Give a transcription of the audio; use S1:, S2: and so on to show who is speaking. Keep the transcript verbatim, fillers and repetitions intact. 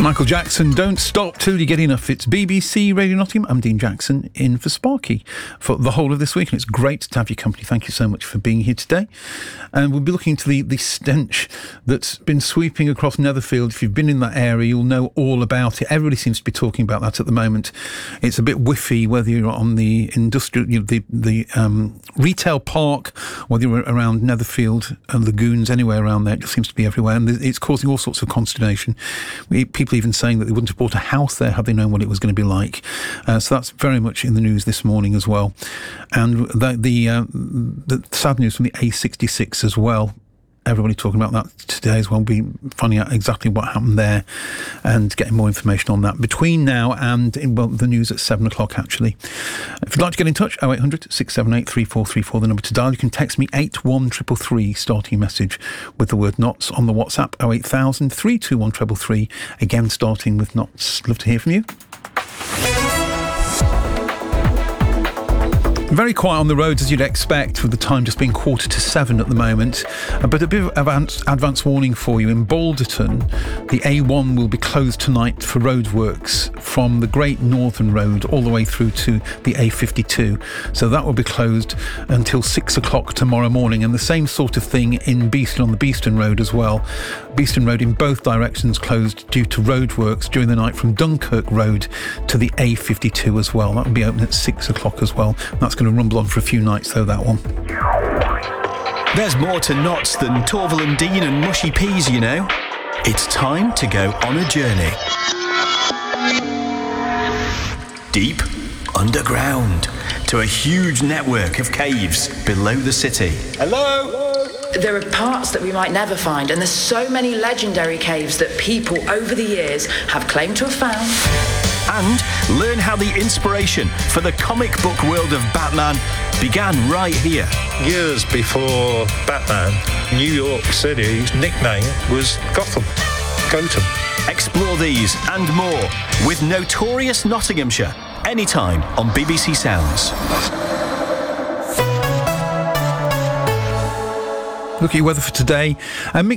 S1: Michael Jackson, Don't Stop Till You Get Enough. It's B B C Radio Nottingham. I'm Dean Jackson, in for Sparky for the whole of this week, and it's great to have your company. Thank you so much for being here today. And we'll be looking into the, the stench that's been sweeping across Netherfield. If you've been in that area, you'll know all about it. Everybody seems to be talking about that at the moment. It's a bit whiffy, whether you're on the industrial, you know, the, the um, retail park, whether you're around Netherfield and lagoons, anywhere around there. It just seems to be everywhere, and it's causing all sorts of consternation. We, people even saying that they wouldn't have bought a house there had they known what it was going to be like. Uh, so that's very much in the news this morning as well. And the, the, uh, the sad news from the A sixty-six as well. Everybody talking about that today as well. We'll be finding out exactly what happened there and getting more information on that between now and in, well, the news at seven o'clock actually. If you'd like to get in touch, oh eight hundred, six seven eight, three four three four, the number to dial. You can text me eight one three three three, starting message with the word N O T S on the WhatsApp oh eight thousand, three two one three three three, again starting with N O T S. Love to hear from you. Very quiet on the roads, as you'd expect, with the time just being quarter to seven at the moment. Uh, but a bit of advance, advance warning for you. In Balderton, the A one will be closed tonight for roadworks from the Great Northern Road all the way through to the A fifty-two. So that will be closed until six o'clock tomorrow morning. And the same sort of thing in Beeston, on the Beeston Road as well. Beeston Road in both directions closed due to roadworks during the night from Dunkirk Road to the A fifty-two as well. That will be open at six o'clock as well. That's going to rumble on for a few nights though, that one.
S2: There's more to N O T S than Torval and Dean and mushy peas, you know. It's time to go on a journey. Deep underground to a huge network of caves below the city.
S3: Hello?
S4: There are parts that we might never find, and there's so many legendary caves that people over the years have claimed to have found.
S2: And learn how the inspiration for the comic book world of Batman began right here.
S3: Years before Batman, New York City's nickname was Gotham. Gotham.
S2: Explore these and more with Notorious Nottinghamshire, anytime on B B C Sounds.
S1: Look at your weather for today. A